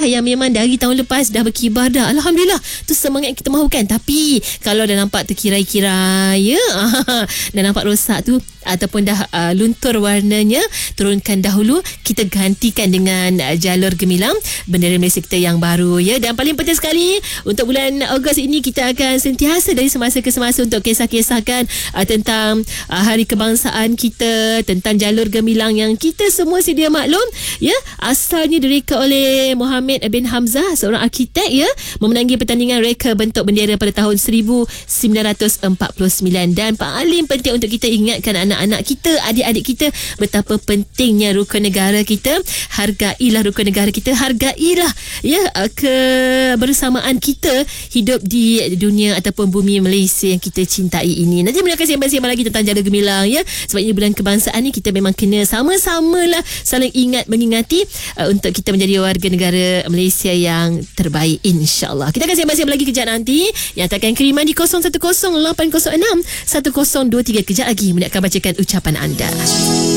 yang memang dari tahun lepas dah berkibar dah. Alhamdulillah, tu semangat yang kita mahukan. Tapi kalau dah nampak terkirai-kirai ya, dah nampak rosak tu ataupun dah luntur warnanya, turunkan dahulu, kita gantikan dengan jalur gemilang bendera Malaysia kita yang baru ya. Dan paling penting sekali untuk bulan Ogos ini, kita akan sentiasa dari semasa ke semasa untuk kisah-kisahkan tentang hari kebangsaan kita, tentang jalur gemilang yang kita semua sedia maklum ya, asalnya direka oleh Muhammad bin Hamzah, seorang arkitek ya, memenangi pertandingan reka bentuk bendera pada tahun 1949. Dan paling penting untuk kita ingatkan anak-anak kita, adik-adik kita, betapa pentingnya rukun negara kita. Hargailah rukun negara kita, hargailah ya kebersamaan kita hidup di dunia ataupun bumi Malaysia yang kita cintai ini. Nanti kita akan sembang-sembang lagi tentang jalur gemilang ya. Sebab ini bulan kebangsaan ni, kita memang kena sama-samalah saling ingat mengingati untuk kita menjadi warga negara Malaysia yang terbaik, insya-Allah. Kita akan sembang-sembang lagi kejap nanti. Yang akan kiriman di 010806 1023. Kejap lagi Mulia akan bacakan ucapan anda.